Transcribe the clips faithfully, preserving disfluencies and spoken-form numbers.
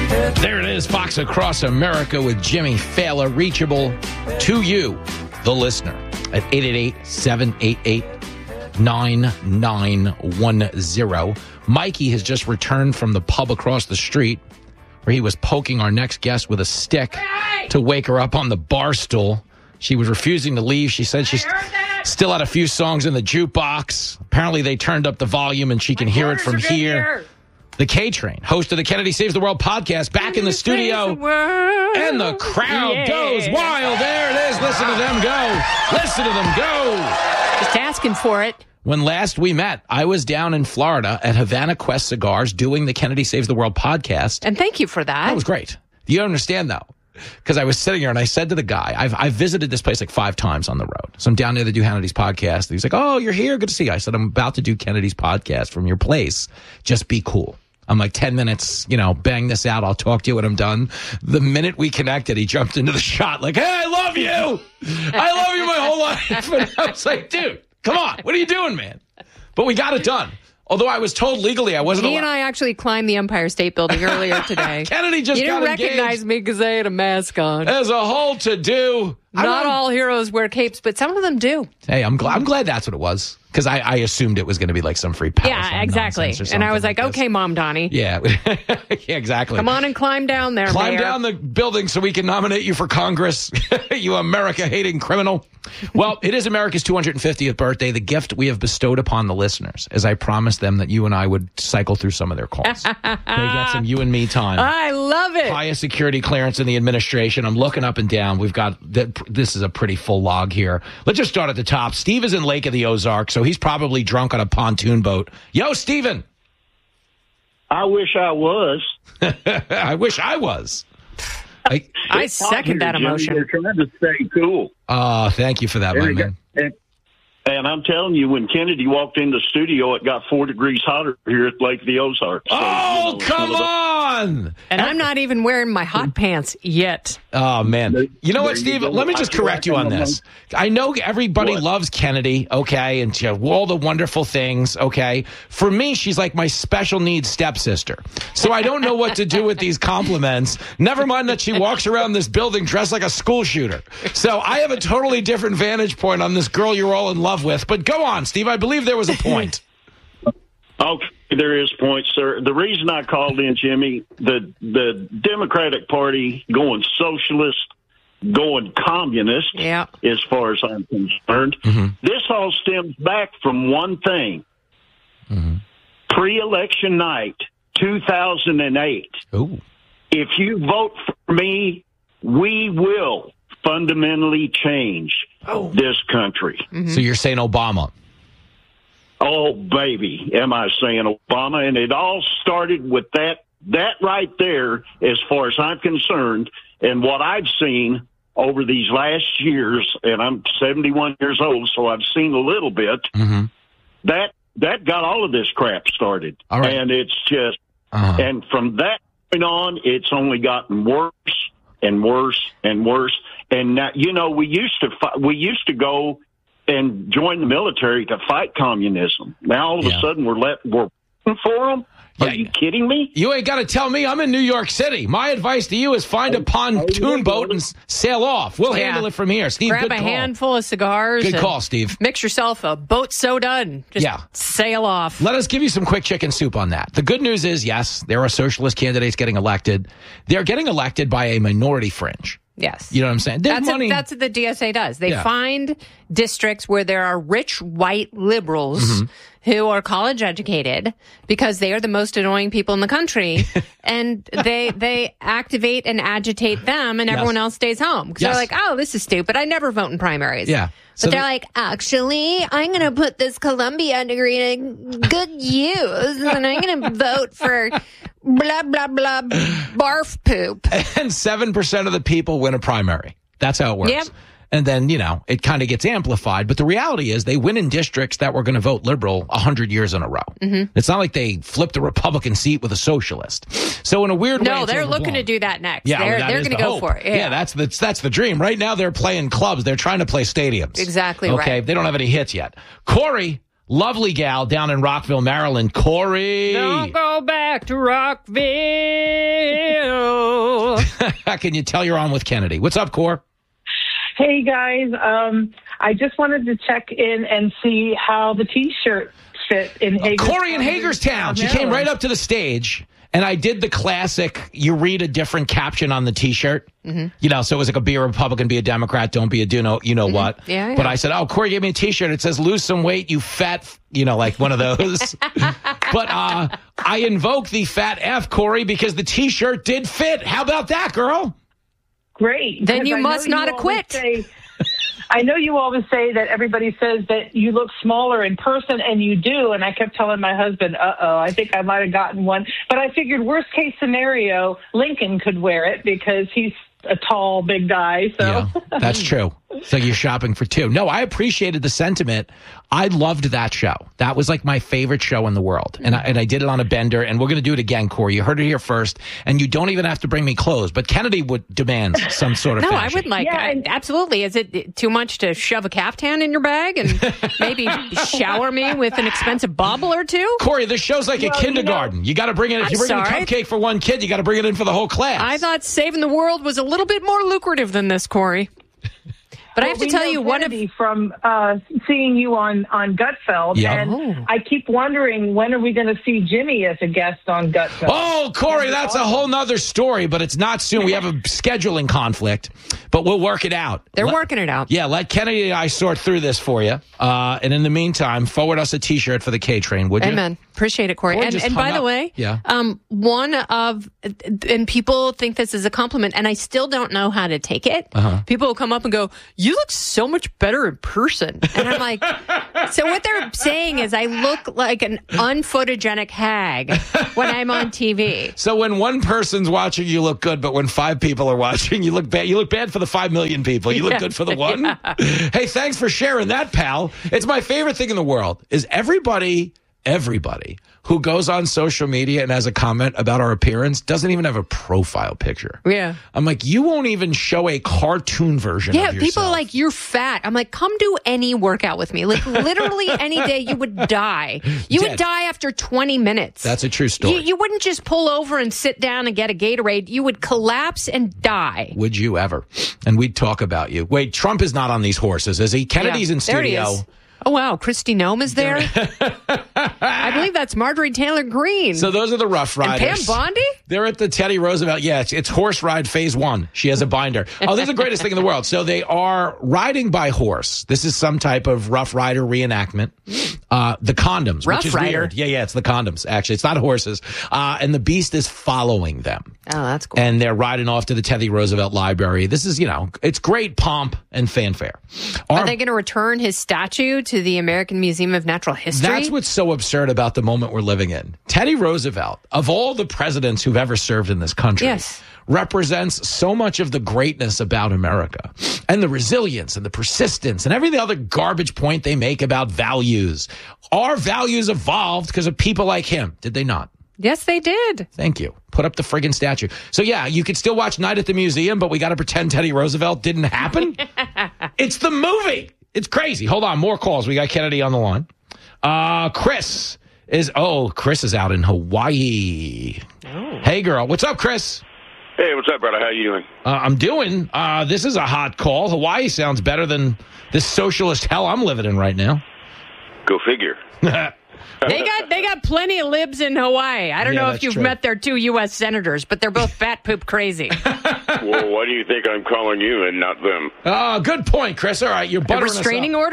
There it is, Fox Across America with Jimmy Fallon, reachable to you, the listener, at eight eight eight, seven eight eight, nine nine one zero. Mikey has just returned from the pub across the street where he was poking our next guest with a stick to wake her up on the bar stool. She was refusing to leave. She said she's still had a few songs in the jukebox. Apparently they turned up the volume and she can hear it from here. The K-Train, host of the Kennedy Saves the World podcast, back in the studio. And the crowd yeah. goes wild. There it is. Listen to them go. Listen to them go. Just asking for it. When last we met, I was down in Florida at Havana Quest Cigars doing the Kennedy Saves the World podcast. And thank you for that. That was great. You don't understand, though, because I was sitting here and I said to the guy, I've, I've visited this place like five times on the road. So I'm down there to do Kennedy's podcast. And he's like, oh, you're here? Good to see you. I said, I'm about to do Kennedy's podcast from your place. Just be cool. I'm like, ten minutes, you know, bang this out. I'll talk to you when I'm done. The minute we connected, he jumped into the shot like, hey, I love you. I love you my whole life. And I was like, dude, come on. What are you doing, man? But we got it done. Although I was told legally I wasn't He allowed. and I actually climbed the Empire State Building earlier today. Kennedy just you got didn't engaged. recognize me because I had a mask on. There's a whole to-do. Not all heroes wear capes, but some of them do. Hey, I'm glad. I'm glad that's what it was. Because I, I assumed it was going to be like some free power. Yeah, exactly. And I was like, like okay, Mom Donnie. Yeah. Yeah, exactly. Come on and climb down there, Climb Mayor. down the building so we can nominate you for Congress, you America-hating criminal. Well, it is America's two hundred fiftieth birthday, the gift we have bestowed upon the listeners, as I promised them that you and I would cycle through some of their calls. They got some you and me time. I love it. Highest security clearance in the administration. I'm looking up and down. We've got, this is a pretty full log here. Let's just start at the top. Steve is in Lake of the Ozarks, so he's probably drunk on a pontoon boat. Yo, Steven. I wish I was. I wish I was. I, I second that emotion. They're trying to stay cool. Oh, thank you for that, my man. And, and I'm telling you, when Kennedy walked in the studio, it got four degrees hotter here at Lake of the Ozarks. So, oh, you know, come on! And I'm not even wearing my hot pants yet. Oh, man. You know what, Steve? Let me just correct you on this. I know everybody What? loves Kennedy, okay, and you know, all the wonderful things, okay? For me, she's like my special needs stepsister. So I don't know what to do with these compliments. Never mind that she walks around this building dressed like a school shooter. So I have a totally different vantage point on this girl you're all in love with. But go on, Steve. I believe there was a point. Okay, there is a point, sir. The reason I called in, Jimmy, the the Democratic Party going socialist, going communist, yeah. as far as I'm concerned, Mm-hmm. this all stems back from one thing. Mm-hmm. Pre-election night, two thousand eight. Ooh. If you vote for me, we will fundamentally change Oh. this country. Mm-hmm. So you're saying Obama. Oh, baby, am I saying Obama? And it all started with that, that right there, as far as I'm concerned, and what I've seen over these last years, and I'm seventy-one years old, so I've seen a little bit, Mm-hmm. that that got all of this crap started. All right. And it's just, Uh-huh. and from that point on, it's only gotten worse and worse and worse. And now, you know, we used to fi- we used to go and join the military to fight communism. Now all of Yeah. a sudden we're let we're working for them. Are Yeah. you kidding me? You ain't got to tell me. I'm in New York City. My advice to you is find a pontoon boat and s- sail off. We'll Yeah. handle it from here. Steve, Grab good a call. handful of cigars. Good and call, Steve. Mix yourself a boat soda and just Yeah. sail off. Let us give you some quick chicken soup on that. The good news is, yes, there are socialist candidates getting elected. They're getting elected by a minority fringe. Yes. You know what I'm saying? There's That's, money. a, that's what the D S A does. They Yeah. find districts where there are rich white liberals Mm-hmm. who are college educated because they are the most annoying people in the country, and they they activate and agitate them, and Yes. everyone else stays home. Because Yes. they're like, oh, this is stupid. I never vote in primaries. Yeah. So but they're the- like, actually, I'm going to put this Columbia degree to good use, and I'm going to vote for blah, blah, blah, barf poop. and seven percent of the people win a primary. That's how it works. Yep. And then, you know, it kind of gets amplified. But the reality is they win in districts that were going to vote liberal one hundred years in a row. Mm-hmm. It's not like they flipped a Republican seat with a socialist. So in a weird way, No, it's they're looking overblown. to do that next. Yeah, they're well, that they're is going to the go hope. for it. Yeah. Yeah, that's the, that's the dream. Right now, they're playing clubs. They're trying to play stadiums. Exactly okay? right. They don't have any hits yet. Corey, lovely gal down in Rockville, Maryland. Corey. Don't go back to Rockville. second. You tell you're on with Kennedy. What's up, Cor? Hey, guys. Um, I just wanted to check in and see how the T-shirt fit in Hagerstown. Corey in Hagerstown. She came right up to the stage, and I did the classic, you read a different caption on the T-shirt. Mm-hmm. You know, so it was like a be a Republican, be a Democrat, don't be a do know, you know mm-hmm. what. Yeah, yeah. But I said, oh, Corey gave me a T-shirt. It says, lose some weight, you fat, f-, you know, like one of those. But uh, I invoke the fat F, Corey, because the T-shirt did fit. How about that, girl? Great. Then you I must not have quit. Say, I know you always say that everybody says that you look smaller in person, and you do. And I kept telling my husband, uh-oh, I think I might have gotten one. But I figured worst case scenario, Lincoln could wear it because he's a tall, big guy. So yeah, that's true. So you're shopping for two. No, I appreciated the sentiment. I loved that show. That was like my favorite show in the world. And I, and I did it on a bender, and we're going to do it again, Corey. You heard it here first, and you don't even have to bring me clothes. But Kennedy would demand some sort of No, fashion. I would like, Yeah, I, and- absolutely. Is it too much to shove a caftan in your bag and maybe shower me with an expensive bauble or two? Corey, this show's like Well, a kindergarten. You, know, you got to bring it. If I'm you bring in a sorry. cupcake for one kid, you got to bring it in for the whole class. I thought saving the world was a little bit more lucrative than this, Corey. But I have Well, to tell we know you, one of Kennedy from uh, seeing you on, on Gutfeld, Yeah. and Oh. I keep wondering, when are we going to see Jimmy as a guest on Gutfeld? Oh, Corey, that's a whole nother story, but it's not soon. We have a scheduling conflict, but we'll work it out. they're Let- working it out. Yeah, let Kennedy and I sort through this for you. Uh, and in the meantime, forward us a T-shirt for the K-Train, would you? Amen. Appreciate it, Corey. Corey And, just and hung by the up. way, Yeah. um, one of, and people think this is a compliment, and I still don't know how to take it. Uh-huh. People will come up and go, you look so much better in person. And I'm like, so what they're saying is I look like an unphotogenic hag when I'm on T V. So when one person's watching, you look good, but when five people are watching, you look bad. You look bad for the five million people. You look Yeah. good for the one. Hey, thanks for sharing that, pal. It's my favorite thing in the world is everybody, everybody who goes on social media and has a comment about our appearance doesn't even have a profile picture. Yeah. I'm like, you won't even show a cartoon version Yeah, of yourself. people are like, you're fat. I'm like, come do any workout with me. Like, literally any day you would die. You Dead. would die after twenty minutes. That's a true story. You, you wouldn't just pull over and sit down and get a Gatorade. You would collapse and die. Would you ever? And we'd talk about you. Wait, Trump is not on these horses, is he? Kennedy's Yeah, in there he studio. is. Oh, wow. Christy Nome is there. I believe that's Marjorie Taylor Greene. So those are the Rough and Riders. Pam Bondi? They're at the Teddy Roosevelt. Yeah, it's, it's horse ride phase one. She has a binder. Oh, this is the greatest thing in the world. So they are riding by horse. This is some type of Rough Rider reenactment. Uh, the condoms, Rough which is Rider? weird. Yeah, yeah, it's the condoms, actually. It's not horses. Uh, and the beast is following them. Oh, that's cool. And they're riding off to the Teddy Roosevelt Library. This is, you know, it's great pomp and fanfare. Our- Are they going to return his statue to the American Museum of Natural History? That's what's so absurd about the moment we're living in. Teddy Roosevelt, of all the presidents who've ever served in this country, Yes. represents so much of the greatness about America and the resilience and the persistence and every other garbage point they make about values. Our values evolved because of people like him, did they not? Yes, they did. Thank you. Put up the friggin' statue. So, yeah, you could still watch Night at the Museum, but we got to pretend Teddy Roosevelt didn't happen? It's the movie. It's crazy. Hold on. More calls. We got Kennedy on the line. Uh, Chris is, oh, Chris is out in Hawaii. Oh. Hey, girl. What's up, Chris? Hey, what's up, brother? How you doing? Uh, I'm doing. Uh, this is a hot call. Hawaii sounds better than this socialist hell I'm living in right now. Go figure. They got they got plenty of libs in Hawaii. I don't Yeah, know that's if you've true. met their two U S senators, but they're both bat poop crazy. Well, why do you think I'm calling you and not them? Oh, good point, Chris. All right, you're A buttering us restraining up. order?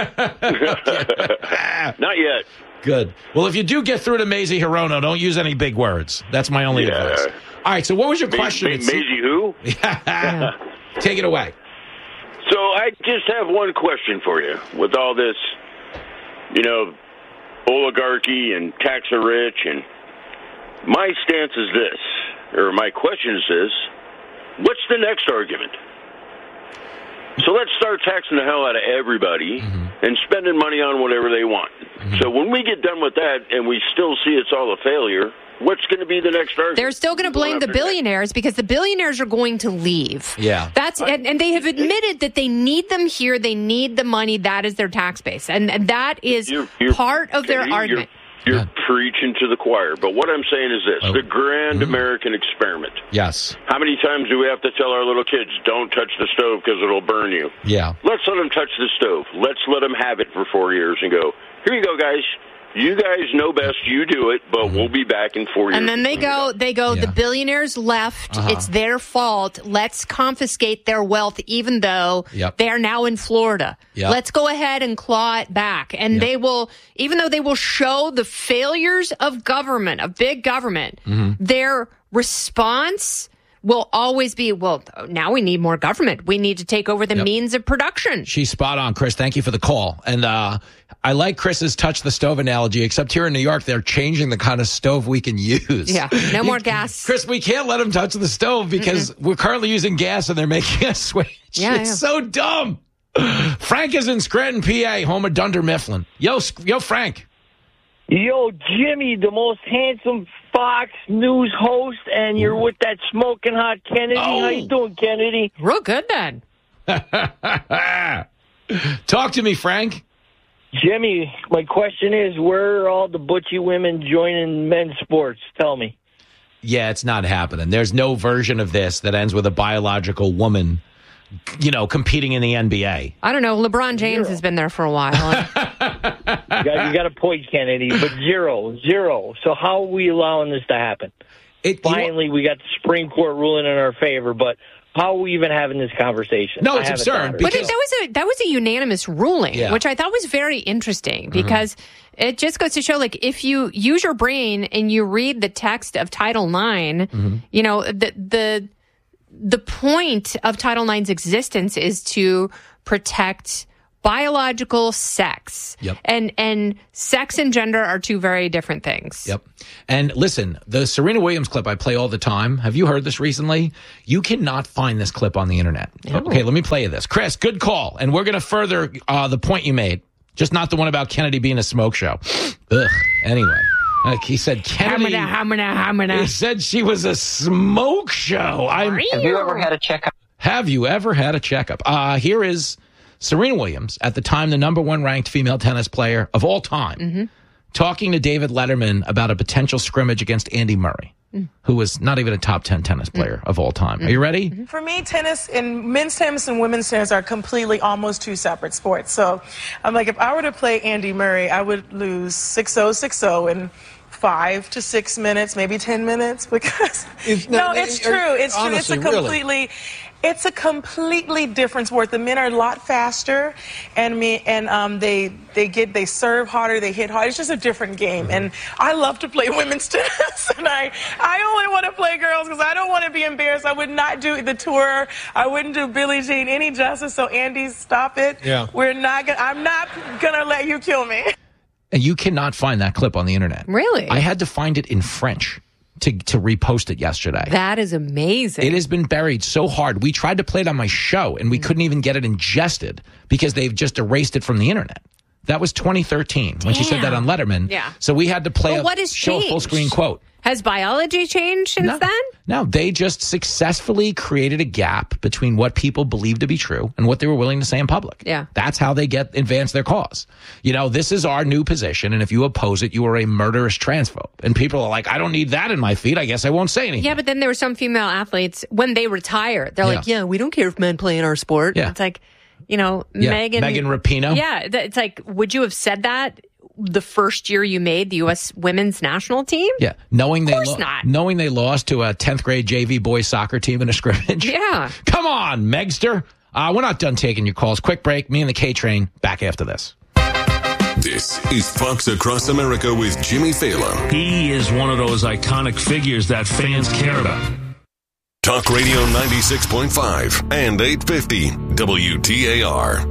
Not yet. Good. Well, if you do get through to Mazie Hirono, don't use any big words. That's my only Yeah. advice. All right, so what was your Ma- question? Ma- It's- Maisie who? Take it away. So I just have one question for you. With all this, you know, oligarchy and tax the rich, and my stance is this, or my question is this: what's the next argument? So let's start taxing the hell out of everybody Mm-hmm. and spending money on whatever they want. So when we get done with that and we still see it's all a failure, what's going to be the next argument? They're still going to blame the billionaires because the billionaires are going to leave. Yeah. That's and, and they have admitted that they need them here. They need the money. That is their tax base, and, and that is You're- you're- part of their Katie, you're- argument. You're Yeah. preaching to the choir. But what I'm saying is this, Oh. the grand Mm-hmm. American experiment. Yes. How many times do we have to tell our little kids, don't touch the stove because it'll burn you? Yeah. Let's let them touch the stove. Let's let them have it for four years and go, here you go, guys. You guys know best. You do it, but Mm-hmm. we'll be back in four years. And then they to clean it go, up. they go, Yeah. the billionaires left. Uh-huh. It's their fault. Let's confiscate their wealth, even though Yep. they are now in Florida. Yep. Let's go ahead and claw it back. And Yep. they will, even though they will show the failures of government, of big government, Mm-hmm. their response will always be, well, now we need more government. We need to take over the Yep. means of production. She's spot on, Chris. Thank you for the call. And uh, I like Chris's touch the stove analogy, except here in New York, they're changing the kind of stove we can use. Yeah, no You- more gas. Chris, we can't let them touch the stove because we're currently using gas and they're making us switch. Yeah, it's yeah. so dumb. Frank is in Scranton, P A, home of Dunder Mifflin. Yo, Sc- yo, Frank. Yo, Jimmy, the most handsome Fox News host, and you're with that smoking hot Kennedy. Oh. How you doing, Kennedy? Real good then. Talk to me, Frank. Jimmy, my question is, where are all the butchy women joining men's sports? Tell me. Yeah, it's not happening. There's no version of this that ends with a biological woman, you know, competing in the N B A. I don't know. LeBron James has been there for a while. You got, you got a point, Kennedy, but zero, zero. So how are we allowing this to happen? It, Finally, we got the Supreme Court ruling in our favor, but how are we even having this conversation? No, I it's have a absurd, daughter. But because- that was a that was a unanimous ruling, Yeah. which I thought was very interesting because it just goes to show, like, if you use your brain and you read the text of Title nine, you know, the the the point of Title nine's existence is to protect biological sex. Yep. And and sex and gender are two very different things. Yep. And listen, the Serena Williams clip I play all the time. Have you heard this recently? You cannot find this clip on the internet. Okay, let me play you this. Chris, good call. And we're going to further uh, the point you made, just not the one about Kennedy being a smoke show. Ugh. Anyway, like he said, Kennedy. Hamina, hamina, hamina. He said she was a smoke show. I'm, Have you ever had a checkup? have you ever had a checkup? Uh, here is Serena Williams, at the time the number one ranked female tennis player of all time, talking to David Letterman about a potential scrimmage against Andy Murray, who was not even a top ten tennis player of all time. Are you ready? For me, tennis and men's tennis and women's tennis are completely almost two separate sports. So I'm like, if I were to play Andy Murray, I would lose six oh, six oh in five to six minutes, maybe ten minutes, because If- no, no, it's are- true. It's true. It's honestly, a really. completely. It's a completely different sport. The men are a lot faster, and me and um, they they get they serve harder, they hit hard. It's just a different game, and I love to play women's tennis, and I I only want to play girls because I don't want to be embarrassed. I would not do the tour. I wouldn't do Billie Jean any justice. So Andy, stop it. Yeah. We're not gonna. I'm not gonna let you kill me. And you cannot find that clip on the internet. Really? I had to find it in French to, to repost it yesterday. That is amazing. It has been buried so hard. We tried to play it on my show, and we couldn't even get it ingested because they've just erased it from the internet. That was twenty thirteen when she said that on Letterman. Yeah. So we had to play Well, a, what has show a full changed? screen quote. Has biology changed since No. then? No, they just successfully created a gap between what people believed to be true and what they were willing to say in public. Yeah. That's how they get advance their cause. You know, this is our new position, and if you oppose it, you are a murderous transphobe. And people are like, I don't need that in my feed. I guess I won't say anything. Yeah, but then there were some female athletes, when they retire, they're like, Yeah. yeah, we don't care if men play in our sport. Yeah. It's like, you know, Yeah, Megan. Megan Rapinoe. Yeah, th- it's like, would you have said that the first year you made the U S women's national team? Yeah, knowing they course not. knowing they lost to a tenth grade J V boys soccer team in a scrimmage. Yeah. Come on, Megster. Uh, we're not done taking your calls. Quick break. Me and the K Train back after this. This is Fox Across America with Jimmy Fallon. He is one of those iconic figures that fans care about. Talk Radio ninety-six point five and eight fifty W T A R.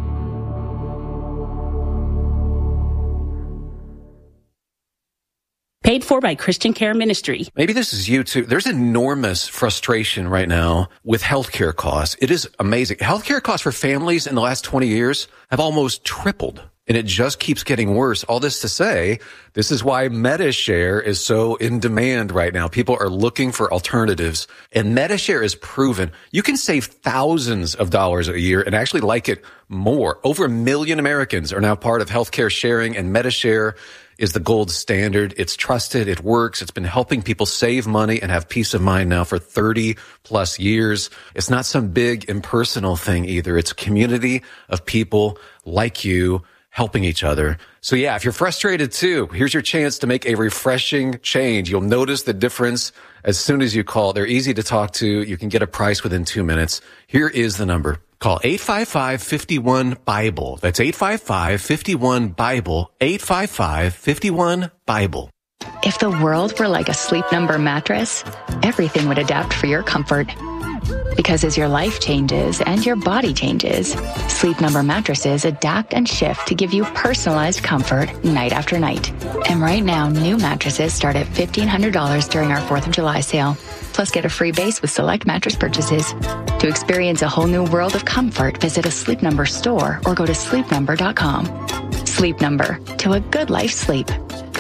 Paid for by Christian Care Ministry. Maybe this is you too. There's enormous frustration right now with healthcare costs. It is amazing. Healthcare costs for families in the last twenty years have almost tripled, and it just keeps getting worse. All this to say, this is why MediShare is so in demand right now. People are looking for alternatives, and MediShare is proven. You can save thousands of dollars a year and actually like it more. Over a million Americans are now part of healthcare sharing, and MediShare is the gold standard. It's trusted. It works. It's been helping people save money and have peace of mind now for thirty plus years. It's not some big impersonal thing either. It's a community of people like you helping each other. So yeah, if you're frustrated too, here's your chance to make a refreshing change. You'll notice the difference as soon as you call. They're easy to talk to. You can get a price within two minutes. Here is the number. Call eight five five, five one, Bible. That's eight five five, five one, Bible. eight five five, five one, Bible. If the world were like a Sleep Number mattress, everything would adapt for your comfort. Because as your life changes and your body changes, Sleep Number mattresses adapt and shift to give you personalized comfort night after night. And right now, new mattresses start at fifteen hundred dollars during our fourth of July sale. Plus, get a free base with select mattress purchases. To experience a whole new world of comfort, visit a Sleep Number store or go to sleep number dot com. Sleep Number, to a good life sleep.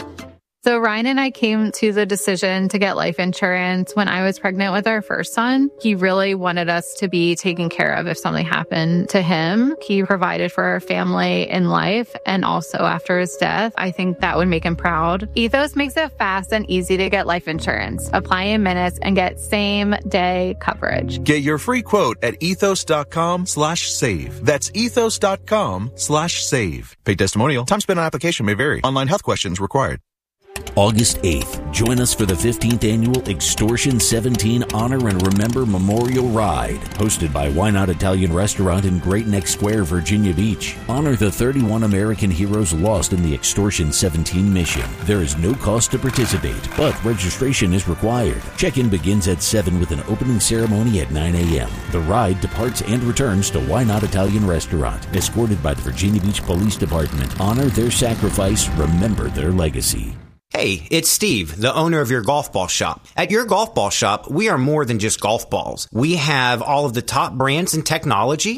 So Ryan and I came to the decision to get life insurance when I was pregnant with our first son. He really wanted us to be taken care of if something happened to him. He provided for our family in life and also after his death. I think that would make him proud. Ethos makes it fast and easy to get life insurance. Apply in minutes and get same day coverage. Get your free quote at ethos.com slash save. That's ethos.com slash save. Paid testimonial. Time spent on application may vary. Online health questions required. August eighth, join us for the fifteenth Annual Extortion seventeen Honor and Remember Memorial Ride, hosted by Why Not Italian Restaurant in Great Neck Square, Virginia Beach. Honor the thirty-one American heroes lost in the Extortion seventeen mission. There is no cost to participate, but registration is required. Check-in begins at seven with an opening ceremony at nine a.m. The ride departs and returns to Why Not Italian Restaurant, escorted by the Virginia Beach Police Department. Honor their sacrifice, remember their legacy. Hey, it's Steve, the owner of Your Golf Ball Shop. At Your Golf Ball Shop, we are more than just golf balls. We have all of the top brands and technology